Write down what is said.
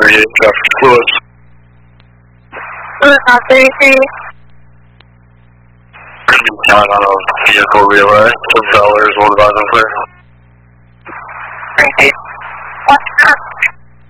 38, traffic fluid. Lewis on 33. Count on a vehicle relay to Bellers, 1 advising clear. 33. Watch out.